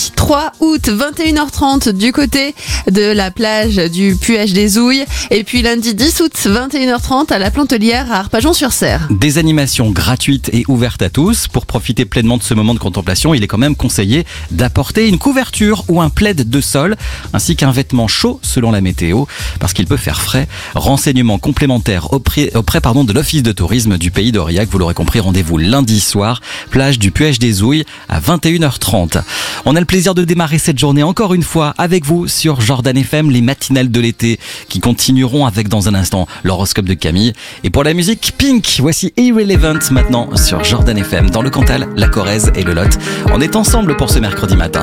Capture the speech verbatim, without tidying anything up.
mardi trois août, vingt et une heures trente du côté de la plage du Puech des Ouilles. Et puis lundi dix août, vingt et une heures trente à la Plantelière à Arpajon-sur-Cère. Des animations gratuites et ouvertes à tous. Pour profiter pleinement de ce moment de contemplation, il est quand même conseillé d'apporter une couverture ou un plaid de sol, ainsi qu'un vêtement chaud selon la météo, parce qu'il peut faire frais. Renseignements complémentaires auprès, auprès pardon, de l'Office de tourisme du Pays d'Aurillac. Vous l'aurez compris, rendez-vous lundi soir, plage du Puech des Ouilles à vingt et une heures trente. On a le plaisir de démarrer cette journée encore une fois avec vous sur Jordan F M, les matinales de l'été qui continueront avec dans un instant l'horoscope de Camille. Et pour la musique, Pink, voici Irrelevant maintenant sur Jordan F M dans le Cantal, la Corrèze et le Lot. On est ensemble pour ce mercredi matin.